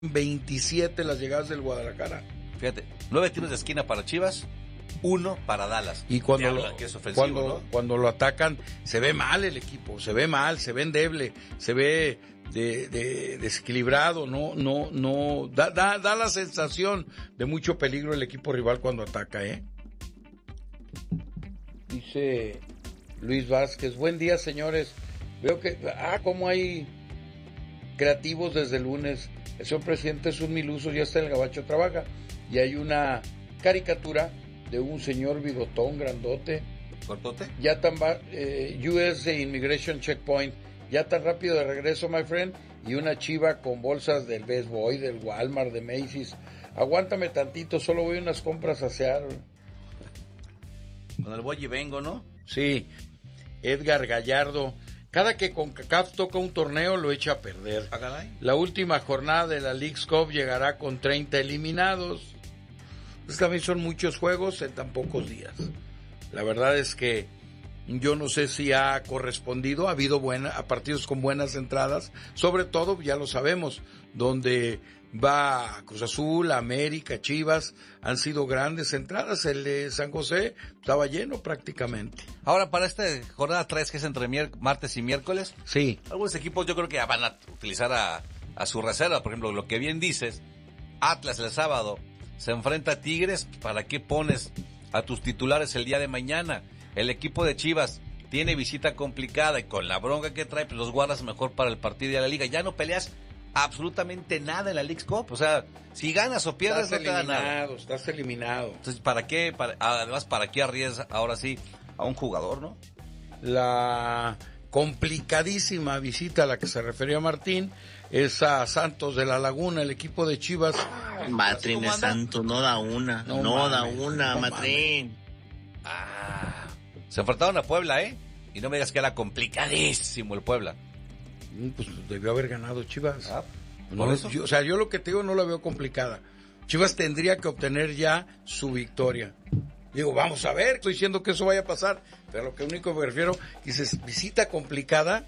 27 las llegadas del Guadalajara. Fíjate, 9 tiros de esquina para Chivas, 1 para Dallas. Y cuando lo atacan, se ve mal el equipo, se ve mal, se ve endeble, se ve desequilibrado, da la sensación de mucho peligro el equipo rival cuando ataca, Dice Luis Vázquez, buen día, señores. Veo que, cómo hay creativos desde el lunes. El señor presidente es un miluso, ya está en el gabacho, trabaja. Y hay una caricatura de un señor bigotón, grandote. ¿Cortote? Ya tan US Immigration Checkpoint, ya tan rápido de regreso, my friend. Y una chiva con bolsas del Best Boy, del Walmart, de Macy's. Aguántame tantito, solo voy a unas compras a Seattle. Con el voy y vengo, ¿no? Sí. Edgar Gallardo. Cada que CONCACAF toca un torneo lo echa a perder. La última jornada de la Leagues Cup llegará con 30 eliminados. Pues también son muchos juegos en tan pocos días. La verdad es que yo no sé si ha correspondido, ha habido a partidos con buenas entradas, sobre todo, ya lo sabemos, donde va Cruz Azul, América, Chivas, han sido grandes entradas. El de San José estaba lleno prácticamente. Ahora, para esta jornada 3, que es entre martes y miércoles, sí, algunos equipos yo creo que van a utilizar a su reserva. Por ejemplo, lo que bien dices, Atlas el sábado se enfrenta a Tigres. ¿Para qué pones a tus titulares el día de mañana? El equipo de Chivas tiene visita complicada y con la bronca que trae, pues los guardas mejor para el partido de la liga. Ya no peleas absolutamente nada en la Leagues Cup. O sea, si ganas o pierdes no te da nada. Estás eliminado. Entonces, ¿para qué? Además, ¿para qué arriesgas ahora sí a un jugador, no? La complicadísima visita a la que se refería Martín es a Santos de la Laguna, el equipo de Chivas. Matrín es Santos, no da una, Matrín. Se enfrentaron a Puebla, y no me digas que era complicadísimo el Puebla. Pues debió haber ganado Chivas. ¿Por eso? Yo lo que te digo no la veo complicada. Chivas tendría que obtener ya su victoria. Digo, vamos a ver, estoy diciendo que eso vaya a pasar, pero lo único que me refiero, dices, visita complicada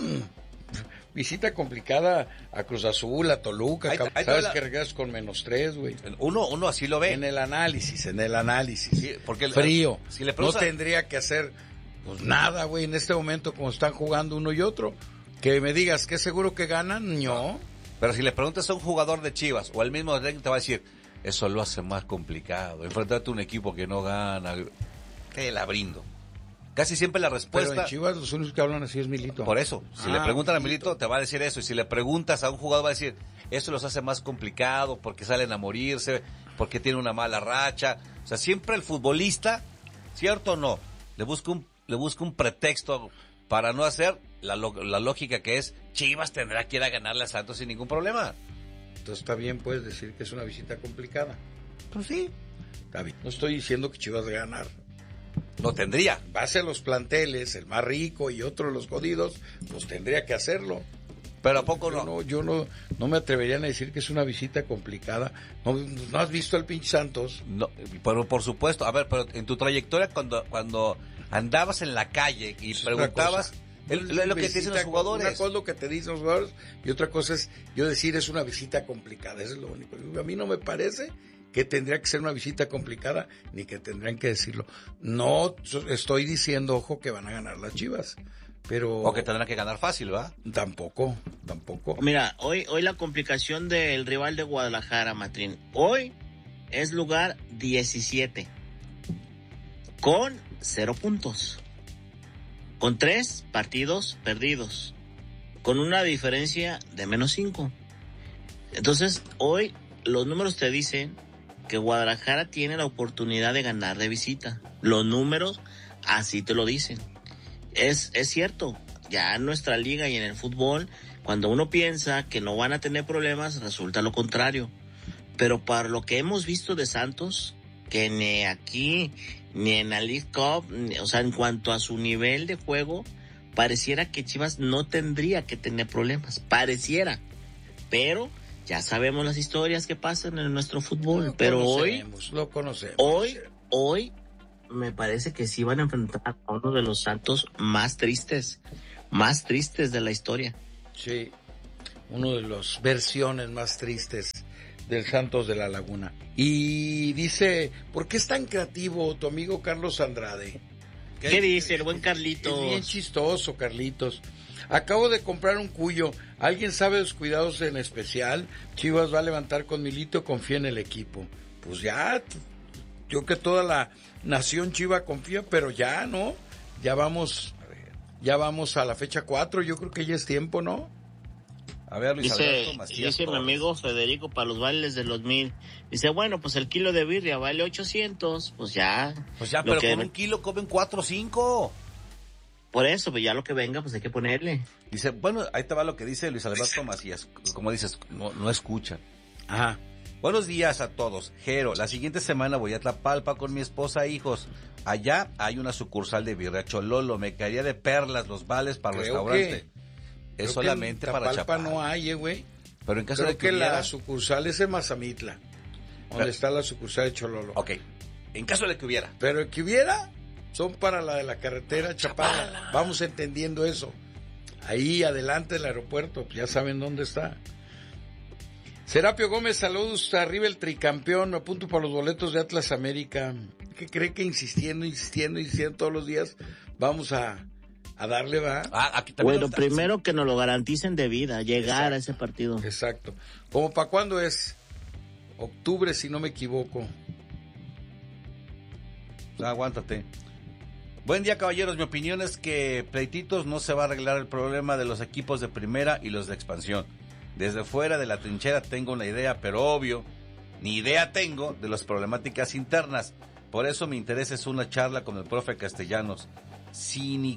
a Cruz Azul, a Toluca, sabes que regresas con -3, güey. Uno así lo ve. En el análisis. Sí, porque frío. Si le no tendría que hacer, pues nada, güey, en este momento como están jugando uno y otro. Que me digas, ¿qué seguro que ganan? No. Pero si le preguntas a un jugador de Chivas o al mismo de te va a decir, eso lo hace más complicado. Enfrentarte a un equipo que no gana. Te la brindo. Casi siempre la respuesta... Pero en Chivas los únicos que hablan así es Milito. Por eso, si le preguntan a Milito, te va a decir eso. Y si le preguntas a un jugador, va a decir, eso los hace más complicado porque salen a morirse, porque tiene una mala racha. O sea, siempre el futbolista, ¿cierto o no? Le busca un pretexto para no hacer la lógica que es, Chivas tendrá que ir a ganarle a Santos sin ningún problema. Entonces está bien, puedes decir que es una visita complicada. Pues sí. Está bien. No estoy diciendo que Chivas de ganar. No tendría. Base a los planteles, el más rico y otro de los jodidos, pues tendría que hacerlo. Pero ¿a poco no? Yo no me atrevería a decir que es una visita complicada. ¿No has visto al pinche Santos? No, pero por supuesto. A ver, pero en tu trayectoria cuando andabas en la calle y preguntabas, es lo que te dicen los jugadores. Una cosa es lo que te dicen los jugadores y otra cosa es yo decir es una visita complicada. Eso es lo único. A mí no me parece que tendría que ser una visita complicada ni que tendrían que decirlo. No estoy diciendo, ojo, que van a ganar las Chivas. Pero... O que tendrán que ganar fácil, ¿verdad? Tampoco. Mira, hoy la complicación del rival de Guadalajara, Matrín, hoy es lugar 17, con 0 puntos, con 3 partidos perdidos, con una diferencia de -5. Entonces, hoy los números te dicen que Guadalajara tiene la oportunidad de ganar de visita. Los números así te lo dicen. Es cierto, ya en nuestra liga y en el fútbol, cuando uno piensa que no van a tener problemas, resulta lo contrario. Pero para lo que hemos visto de Santos, que ni aquí, ni en la League Cup, o sea, en cuanto a su nivel de juego, pareciera que Chivas no tendría que tener problemas, pareciera. Pero ya sabemos las historias que pasan en nuestro fútbol. Lo conocemos. Hoy me parece que sí van a enfrentar a uno de los Santos más tristes de la historia. Sí. Uno de las versiones más tristes del Santos de la Laguna. Y dice, ¿por qué es tan creativo tu amigo Carlos Andrade? ¿Qué dice el buen Carlitos? Es bien chistoso, Carlitos. Acabo de comprar un cuyo. ¿Alguien sabe de los cuidados en especial? Chivas va a levantar con Milito, confía en el equipo. Pues ya, yo que toda la nación Chiva confía, pero ya, ¿no? Ya vamos a la fecha 4, yo creo que ya es tiempo, ¿no? A ver, Luis Alberto Macías. Dice mi amigo Federico para los vales de los 1000. Dice, bueno, pues el kilo de birria vale 800, pues ya. Pues ya, pero con un kilo comen 4 o 5. Por eso, pues ya lo que venga, pues hay que ponerle. Dice, bueno, ahí te va lo que dice Luis Alberto Macías. Como dices, no escucha. Ajá. Buenos días a todos. Jero, la siguiente semana voy a Tlapalpa con mi esposa e hijos. Allá hay una sucursal de birria Chololo. Me caería de perlas los vales para el restaurante. Es solamente para Chapala. No hay, güey. Pero en caso Creo de que hubiera... la sucursal es en Mazamitla, donde está la sucursal de Chololo. Ok, en caso de que hubiera. Pero que hubiera, son para la de la carretera Chapala. Vamos entendiendo eso. Ahí adelante del aeropuerto, ya saben dónde está. Serapio Gómez, saludos, arriba el tricampeón, me apunto para los boletos de Atlas América. ¿Qué cree que insistiendo todos los días vamos a darle, va? Aquí también bueno, primero que nos lo garanticen de vida, llegar a ese partido. Exacto. ¿Cómo para cuándo es? Octubre, si no me equivoco. Aguántate. Buen día, caballeros. Mi opinión es que pleititos no se va a arreglar el problema de los equipos de primera y los de expansión. Desde fuera de la trinchera tengo una idea, pero obvio, ni idea tengo de las problemáticas internas. Por eso mi interés es una charla con el profe Castellanos. Si no,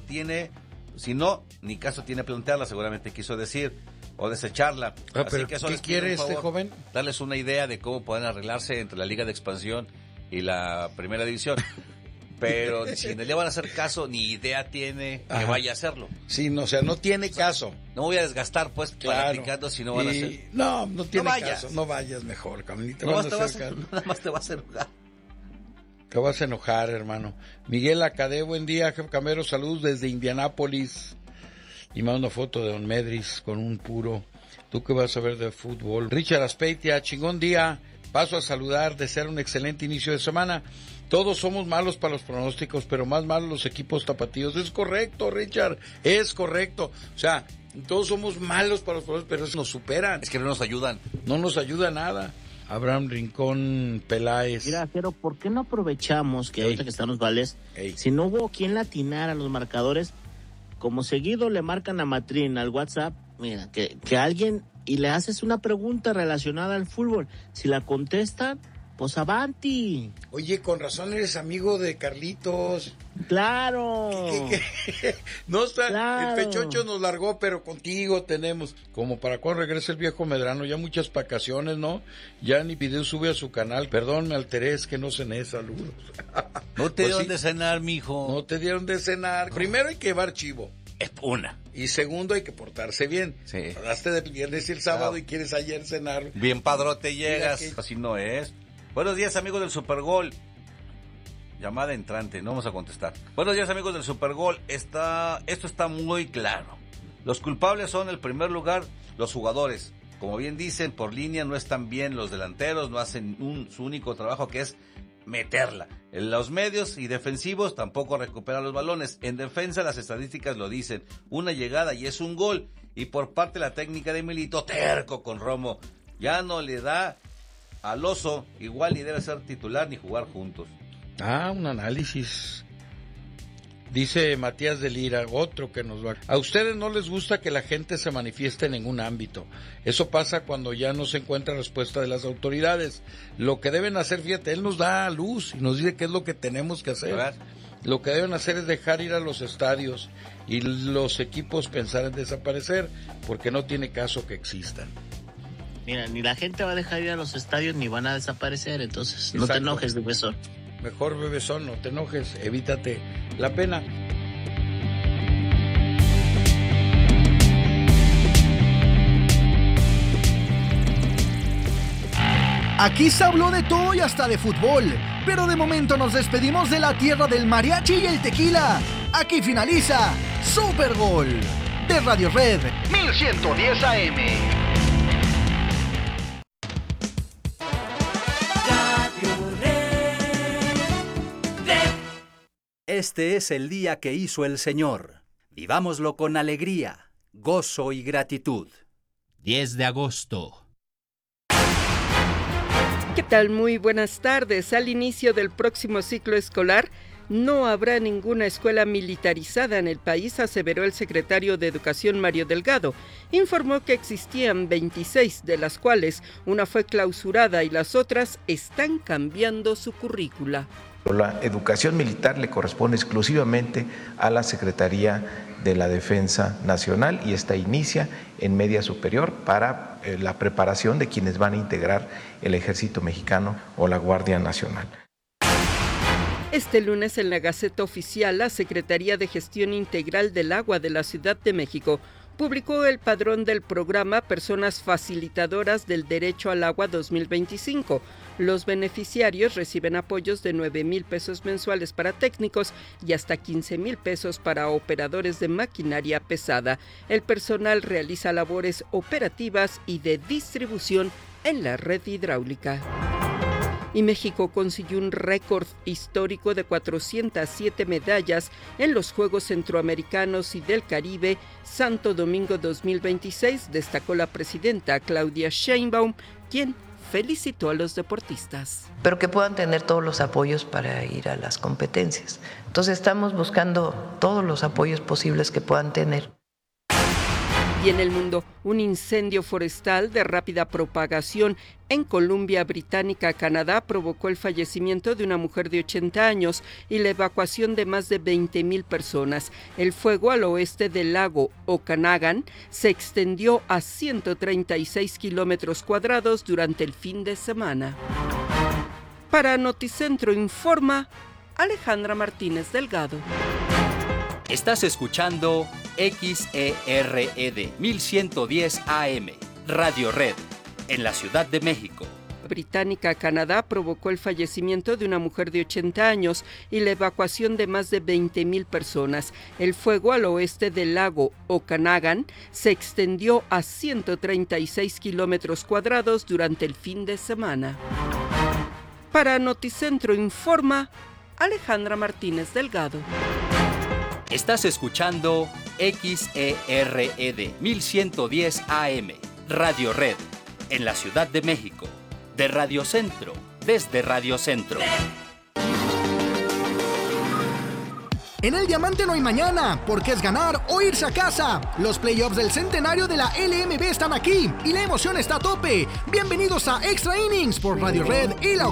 ni caso tiene plantearla, seguramente quiso decir, o desecharla. Así que eso ¿qué quiere este joven? Darles una idea de cómo pueden arreglarse entre la Liga de Expansión y la Primera División. Pero si no le van a hacer caso, ni idea tiene que vaya a hacerlo. Sí, no, o sea, no tiene caso. No voy a desgastar, pues, platicando si no van a hacer. No tiene caso. No vayas mejor, caminito. Nada más te vas a enojar. Te vas a enojar, hermano. Miguel Acadé, buen día, jefe Camero, saludos desde Indianápolis. Y manda una foto de Don Medris con un puro. ¿Tú qué vas a ver de fútbol? Richard Aspeitia, chingón día. Paso a saludar, desear un excelente inicio de semana. Todos somos malos para los pronósticos, pero más malos los equipos tapatíos. Es correcto, Richard, es correcto. O sea, todos somos malos para los pronósticos, pero eso nos superan. Es que no nos ayudan. No nos ayuda nada. Abraham Rincón Peláez. Mira, pero ¿por qué no aprovechamos que ahorita que están los vales, si no hubo quien latinar a los marcadores, como seguido le marcan a Matrín al WhatsApp, mira, que alguien, y le haces una pregunta relacionada al fútbol, si la contestan, pues avanti. Oye, con razón eres amigo de Carlitos. ¡Claro! No está, claro. El Pechocho nos largó, pero contigo tenemos. Como para cuando regrese el viejo Medrano, ya muchas vacaciones, ¿no? Ya ni video sube a su canal. Perdón, me alteré, es que no cené, saludos. No te dieron de cenar, mijo. No te dieron de cenar. Primero hay que llevar chivo. Es una. Y segundo, hay que portarse bien. Sí. Hablaste del viernes y el sábado y quieres ayer cenar. Bien padrote llegas. Así no es. Buenos días, amigos del Supergol. Llamada entrante, no vamos a contestar. Buenos días, amigos del Supergol. Esto está muy claro. Los culpables son, en primer lugar, los jugadores. Como bien dicen, por línea no están bien los delanteros, no hacen su único trabajo, que es meterla. En los medios y defensivos tampoco recuperan los balones. En defensa las estadísticas lo dicen. Una llegada y es un gol. Y por parte de la técnica de Milito, terco con Romo. Ya no le da al oso, igual ni debe ser titular ni jugar juntos. Un análisis. Dice Matías de Lira, otro que nos va. A ustedes no les gusta que la gente se manifieste en ningún ámbito. Eso pasa cuando ya no se encuentra respuesta de las autoridades. Lo que deben hacer, fíjate, él nos da luz y nos dice qué es lo que tenemos que hacer. ¿Verdad? Lo que deben hacer es dejar ir a los estadios y los equipos pensar en desaparecer, porque no tiene caso que existan. Mira, ni la gente va a dejar ir a los estadios ni van a desaparecer, entonces no te enojes, bebesón. Mejor, bebesón, no te enojes, evítate la pena. Aquí se habló de todo y hasta de fútbol, pero de momento nos despedimos de la tierra del mariachi y el tequila. Aquí finaliza Supergol. de Radio Red 1110 AM. Este es el día que hizo el Señor. Vivámoslo con alegría, gozo y gratitud. 10 de agosto. ¿Qué tal? Muy buenas tardes. Al inicio del próximo ciclo escolar, no habrá ninguna escuela militarizada en el país, aseveró el secretario de Educación Mario Delgado. Informó que existían 26, de las cuales una fue clausurada y las otras están cambiando su currícula. La educación militar le corresponde exclusivamente a la Secretaría de la Defensa Nacional y esta inicia en media superior para la preparación de quienes van a integrar el Ejército Mexicano o la Guardia Nacional. Este lunes en la Gaceta Oficial, la Secretaría de Gestión Integral del Agua de la Ciudad de México publicó el padrón del programa Personas Facilitadoras del Derecho al Agua 2025. Los beneficiarios reciben apoyos de 9,000 pesos mensuales para técnicos y hasta 15,000 pesos para operadores de maquinaria pesada. El personal realiza labores operativas y de distribución en la red hidráulica. Y México consiguió un récord histórico de 407 medallas en los Juegos Centroamericanos y del Caribe Santo Domingo 2026, destacó la presidenta Claudia Sheinbaum, quien felicitó a los deportistas. Pero que puedan tener todos los apoyos para ir a las competencias. Entonces estamos buscando todos los apoyos posibles que puedan tener. Y en el mundo, un incendio forestal de rápida propagación en Columbia Británica, Canadá, provocó el fallecimiento de una mujer de 80 años y la evacuación de más de 20,000 personas. El fuego al oeste del lago Okanagan se extendió a 136 kilómetros cuadrados durante el fin de semana. Para Noticentro informa Alejandra Martínez Delgado. Estás escuchando XERED 1110 AM, Radio Red, en la Ciudad de México. Británica, Canadá, provocó el fallecimiento de una mujer de 80 años y la evacuación de más de 20,000 personas. El fuego al oeste del lago Okanagan se extendió a 136 kilómetros cuadrados durante el fin de semana. Para Noticentro informa Alejandra Martínez Delgado. Estás escuchando XERED 1110 AM, Radio Red, en la Ciudad de México. De Radio Centro, desde Radio Centro. En el Diamante no hay mañana, porque es ganar o irse a casa. Los playoffs del centenario de la LMB están aquí y la emoción está a tope. Bienvenidos a Extra Innings por Radio Red y la